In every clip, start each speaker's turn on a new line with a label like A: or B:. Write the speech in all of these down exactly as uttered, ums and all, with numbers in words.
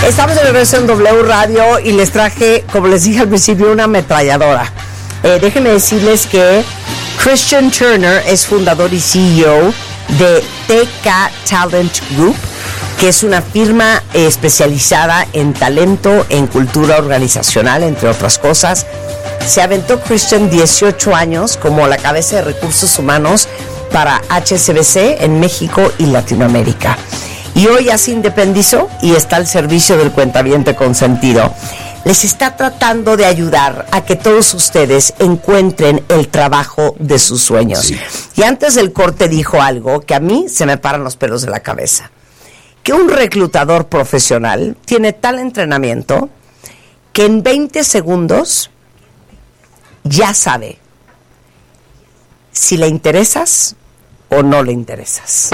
A: Estamos de regreso en W Radio y les traje, como les dije al principio, una ametralladora. Eh, déjenme decirles que Christian Turner es fundador y C E O de T K Talent Group, que es una firma eh, especializada en talento, en cultura organizacional, entre otras cosas. Se aventó Christian dieciocho años como la cabeza de recursos humanos para H S B C en México y Latinoamérica. Y hoy ya se independizó y está al servicio del cuentaviente consentido. Les está tratando de ayudar a que todos ustedes encuentren el trabajo de sus sueños. Sí. Y antes del corte dijo algo que a mí se me paran los pelos de la cabeza. Que un reclutador profesional tiene tal entrenamiento que en veinte segundos ya sabe si le interesas o no le interesas.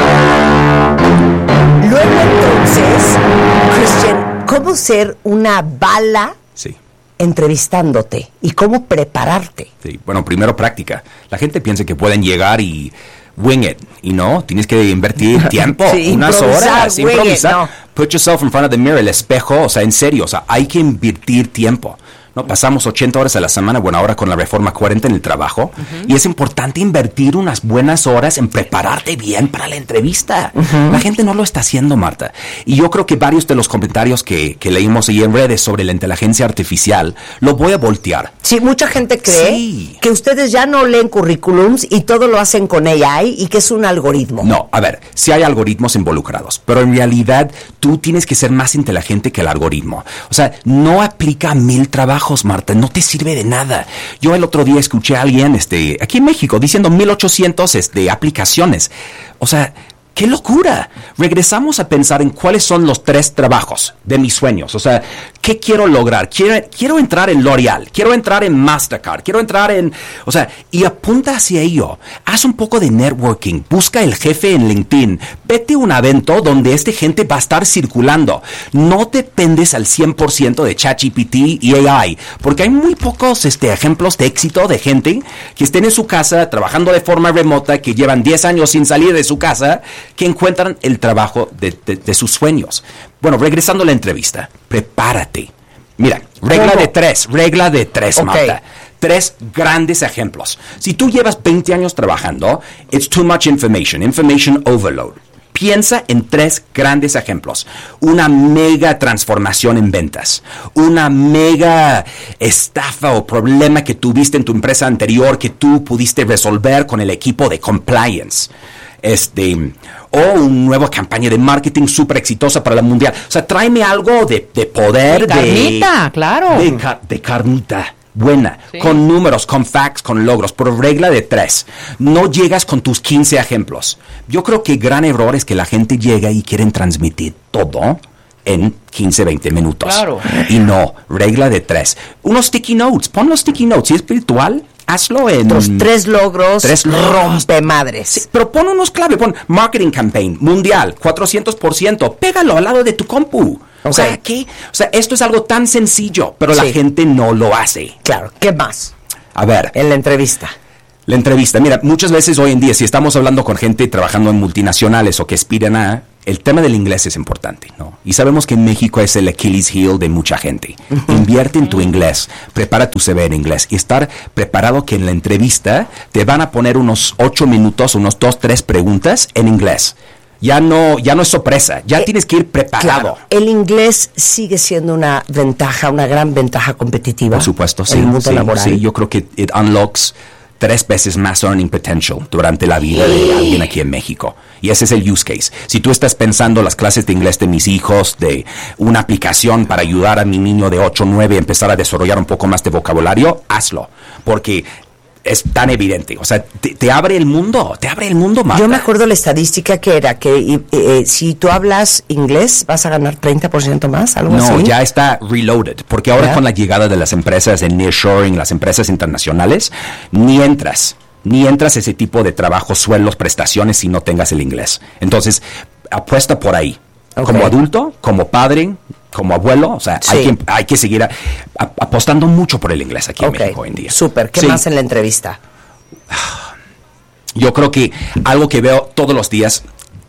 A: Luego entonces, Christian, ¿cómo ser una bala
B: sí.
A: entrevistándote? ¿Y cómo prepararte?
B: Sí. Bueno, primero práctica. La gente piensa que pueden llegar y wing it, y no, tienes que invertir tiempo,
A: sí,
B: unas horas,
A: wing
B: improvisar.
A: It, no.
B: Put yourself in front of the mirror, el espejo, o sea, en serio, o sea, hay que invertir tiempo. No, pasamos ochenta horas a la semana, bueno, ahora con la reforma cuarenta en el trabajo, uh-huh. y es importante invertir unas buenas horas en prepararte bien para la entrevista. Uh-huh. La gente no lo está haciendo, Marta. Y yo creo que varios de los comentarios que, que leímos ahí en redes sobre la inteligencia artificial, lo voy a voltear.
A: Sí, mucha gente cree
B: sí.
A: que ustedes ya no leen currículums y todo lo hacen con A I y que es un algoritmo.
B: No, a ver, sí hay algoritmos involucrados, pero en realidad tú tienes que ser más inteligente que el algoritmo. O sea, no aplica a mil trabajos, Marta, no te sirve de nada. Yo el otro día escuché a alguien este, aquí en México diciendo mil ochocientos este, aplicaciones. O sea, ¡qué locura! Regresamos a pensar en cuáles son los tres trabajos de mis sueños. O sea, ¿qué quiero lograr? Quiero, quiero entrar en L'Oreal, quiero entrar en Mastercard, quiero entrar en... O sea, y apunta hacia ello. Haz un poco de networking, busca el jefe en LinkedIn, vete a un evento donde este gente va a estar circulando. No dependes al cien por ciento de ChatGPT y A I, porque hay muy pocos este, ejemplos de éxito de gente que estén en su casa trabajando de forma remota, que llevan diez años sin salir de su casa, que encuentran el trabajo de, de, de sus sueños. Bueno, regresando a la entrevista, prepárate. Mira, regla
A: ¿Cómo?
B: de tres, regla de tres,
A: okay.
B: Marta. Tres grandes ejemplos. Si tú llevas veinte años trabajando, it's too much information, information overload. Piensa en tres grandes ejemplos. Una mega transformación en ventas. Una mega estafa o problema que tuviste en tu empresa anterior que tú pudiste resolver con el equipo de compliance. Este, o una nueva campaña de marketing súper exitosa para la mundial. O sea, tráeme algo de, de poder,
C: de carnita, de, claro.
B: De, car- de carnita. Buena,
C: sí.
B: Con números, con facts, con logros, por regla de tres. No llegas con tus quince ejemplos. Yo creo que gran error es que la gente llega y quieren transmitir todo en quince, veinte minutos.
C: Claro.
B: Y no, regla de tres. Unos sticky notes, pon los sticky notes. Si es virtual, hazlo en...
A: Los tres logros,
B: tres logros.
A: rompe madres.
B: Sí, pero pon unos clave, pon marketing campaign, mundial, cuatrocientos por ciento. Pégalo al lado de tu compu.
A: Okay.
B: O sea, ¿qué? O sea, esto es algo tan sencillo, pero
A: sí.
B: la gente no lo hace.
A: Claro, ¿qué más?
B: A ver.
A: En la entrevista.
B: La entrevista. Mira, muchas veces hoy en día, si estamos hablando con gente trabajando en multinacionales o que aspiran a... El tema del inglés es importante, ¿no? Y sabemos que en México es el Achilles heel de mucha gente. Uh-huh. Invierte en tu inglés, prepara tu C V en inglés y estar preparado que en la entrevista te van a poner unos ocho minutos, unos dos, tres preguntas en inglés. Ya no, ya no es sorpresa, ya eh, tienes que ir preparado.
A: Claro, el inglés sigue siendo una ventaja, una gran ventaja competitiva.
B: Por supuesto, sí.
A: En el mundo
B: sí,
A: laboral.
B: Sí, yo creo que it unlocks tres veces más earning potential durante la vida de alguien aquí en México. Y ese es el use case. Si tú estás pensando las clases de inglés de mis hijos, de una aplicación para ayudar a mi niño de ocho o nueve a empezar a desarrollar un poco más de vocabulario, hazlo. Porque es tan evidente. O sea, te, te abre el mundo, te abre el mundo, Marta.
A: Yo me acuerdo la estadística que era que eh, eh, si tú hablas inglés vas a ganar treinta por ciento más, algo
B: no,
A: así.
B: No, ya está reloaded. Porque ahora
A: ¿Ya?
B: Con la llegada de las empresas de nearshoring, las empresas internacionales, ni entras. Ni entras ese tipo de trabajo, sueldos, prestaciones si no tengas el inglés. Entonces, apuesta por ahí. Okay. Como adulto, como padre, como abuelo, o sea, sí. hay, que, hay que seguir a, a, apostando mucho por el inglés aquí okay. en México hoy en día.
A: Súper. ¿Qué
B: sí.
A: más en la entrevista?
B: Yo creo que algo que veo todos los días,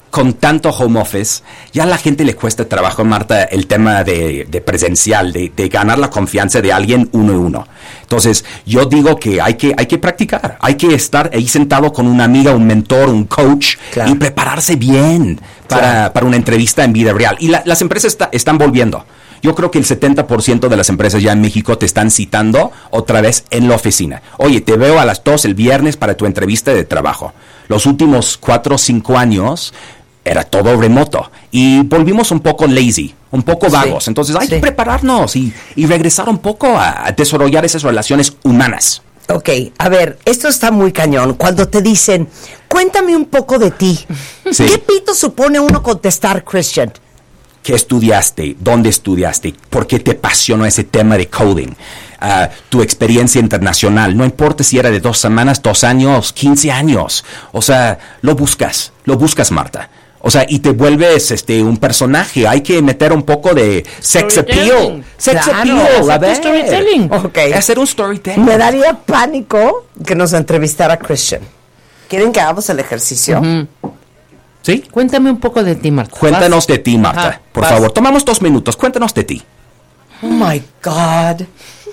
B: con tanto home office, ya a la gente le cuesta trabajo, Marta, el tema de, de presencial, de, de ganar la confianza de alguien uno y uno. Entonces, yo digo que hay que, hay que practicar, hay que estar ahí sentado con una amiga, un mentor, un coach, claro, y prepararse bien para, claro, para una entrevista en vida real. Y la, las empresas está, están volviendo. Yo creo que el setenta por ciento de las empresas ya en México te están citando otra vez en la oficina. Oye, te veo a las dos el viernes para tu entrevista de trabajo. Los últimos cuatro o cinco años era todo remoto y volvimos un poco lazy, un poco vagos. Sí, Entonces hay sí. que prepararnos y, y regresar un poco a, a desarrollar esas relaciones humanas.
A: Ok, a ver, esto está muy cañón. Cuando te dicen, cuéntame un poco de ti, sí. ¿qué pito supone uno contestar, Christian?
B: ¿Qué estudiaste? ¿Dónde estudiaste? ¿Por qué te apasionó ese tema de coding? Uh, tu experiencia internacional, no importa si era de dos semanas, dos años, quince años. O sea, lo buscas, lo buscas, Marta. O sea, y te vuelves este un personaje. Hay que meter un poco de sex appeal. Sex
A: claro,
B: appeal, a ver.
A: Storytelling. Okay.
B: Hacer un storytelling.
A: Me daría pánico que nos entrevistara Christian. ¿Quieren que hagamos el ejercicio?
C: Uh-huh.
B: ¿Sí?
C: Cuéntame un poco de ti, Marta.
B: Cuéntanos
C: ¿Vas?
B: de ti, Marta. Ajá, por ¿vas? favor, tomamos dos minutos. Cuéntanos de ti.
A: Oh, my God.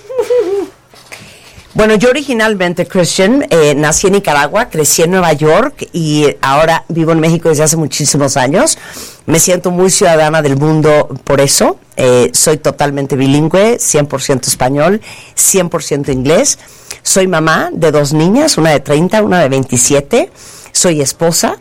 A: Bueno, yo originalmente, Christian, eh, nací en Nicaragua, crecí en Nueva York y ahora vivo en México desde hace muchísimos años. Me siento muy ciudadana del mundo por eso. Eh, soy totalmente bilingüe, cien por ciento español, cien por ciento inglés. Soy mamá de dos niñas, una de treinta, una de veintisiete. Soy esposa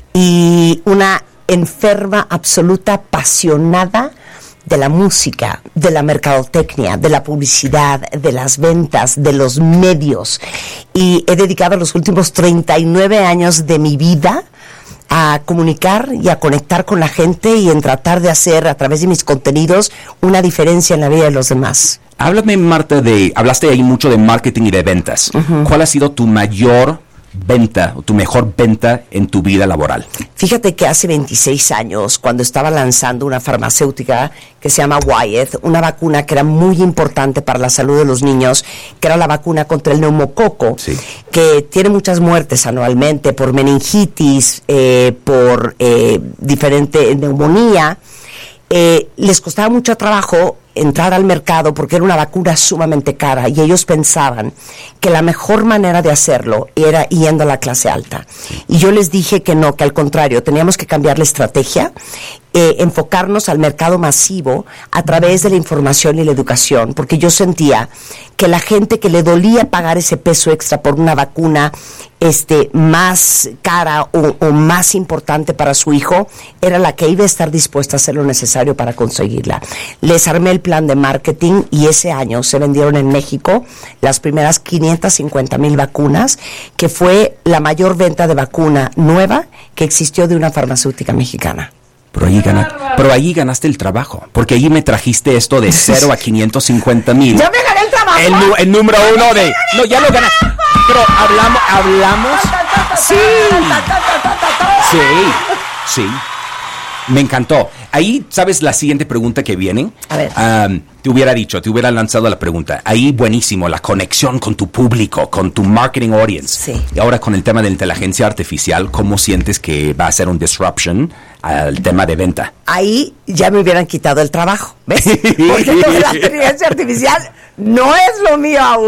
A: y una enferma absoluta, apasionada de la música, de la mercadotecnia, de la publicidad, de las ventas, de los medios. Y he dedicado los últimos treinta y nueve años de mi vida a comunicar y a conectar con la gente y en tratar de hacer a través de mis contenidos una diferencia en la vida de los demás.
B: Háblame, Marta, de, hablaste ahí mucho de marketing y de ventas. Uh-huh. ¿Cuál ha sido tu mayor venta o tu mejor venta en tu vida laboral?
A: Fíjate que hace veintiséis años, cuando estaba lanzando una farmacéutica que se llama Wyeth, una vacuna que era muy importante para la salud de los niños, que era la vacuna contra el neumococo, sí. que tiene muchas muertes anualmente por meningitis, eh, por eh, diferente neumonía, eh, les costaba mucho trabajo entrar al mercado porque era una vacuna sumamente cara y ellos pensaban que la mejor manera de hacerlo era yendo a la clase alta. Y yo les dije que no, que al contrario, teníamos que cambiar la estrategia, eh, enfocarnos al mercado masivo a través de la información y la educación, porque yo sentía que la gente que le dolía pagar ese peso extra por una vacuna este más cara o, o más importante para su hijo era la que iba a estar dispuesta a hacer lo necesario para conseguirla. Les armé el plan de marketing y ese año se vendieron en México las primeras quinientas cincuenta mil vacunas, que fue la mayor venta de vacuna nueva que existió de una farmacéutica mexicana.
B: Pero ahí, gana, pero ahí ganaste el trabajo, porque ahí me trajiste esto de cero a quinientos cincuenta mil.
A: ¡Ya me gané el trabajo!
B: El, el número uno de... No, ya lo gané. Pero hablamos... hablamos sí. Sí, sí. Me encantó. Ahí, ¿sabes la siguiente pregunta que viene?
A: A ver.
B: Um, te hubiera dicho, te hubiera lanzado la pregunta. Ahí, buenísimo, la conexión con tu público, con tu marketing audience.
A: Sí.
B: Y ahora con el tema de la inteligencia artificial, ¿cómo sientes que va a ser un disruption al tema de venta?
A: Ahí ya me hubieran quitado el trabajo, ¿ves? Porque la inteligencia artificial no es lo mío aún.